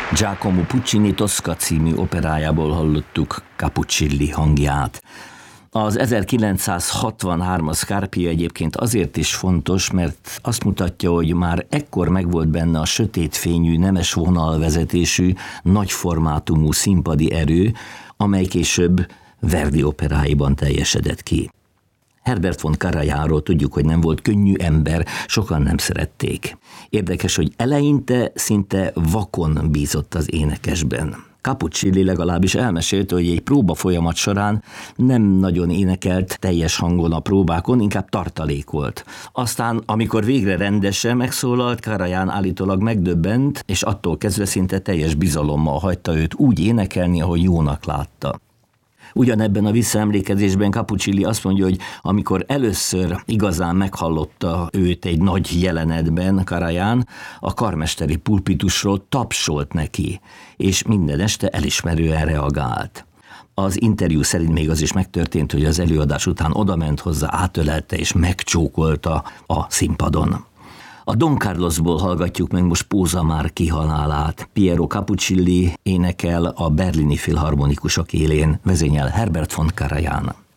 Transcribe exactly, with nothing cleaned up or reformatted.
Giacomo Puccini Tosca című operájából hallottuk Capuccilli hangját. Az ezerkilencszázhatvanhármas Scarpia egyébként azért is fontos, mert azt mutatja, hogy már ekkor megvolt benne a sötétfényű, nemes vonalvezetésű, nagyformátumú színpadi erő, amely később Verdi operáiban teljesedett ki. Herbert von Karajanról tudjuk, hogy nem volt könnyű ember, sokan nem szerették. Érdekes, hogy eleinte szinte vakon bízott az énekesben. Capuccilli legalábbis elmesélte, hogy egy próba folyamat során nem nagyon énekelt teljes hangon a próbákon, inkább tartalékolt. Aztán, amikor végre rendesen megszólalt, Karajan állítólag megdöbbent, és attól kezdve szinte teljes bizalommal hagyta őt úgy énekelni, ahogy jónak látta. Ugyanebben a visszaemlékezésben Capuccilli azt mondja, hogy amikor először igazán meghallotta őt egy nagy jelenetben Karajan, a karmesteri pulpitusról tapsolt neki, és minden este elismerően reagált. Az interjú szerint még az is megtörtént, hogy az előadás után odament hozzá, átölelte és megcsókolta a színpadon. A Don Carlosból hallgatjuk meg most Póza Márki halálát. Piero Capuccilli énekel a berlini filharmonikusok élén, vezényel Herbert von Karajan.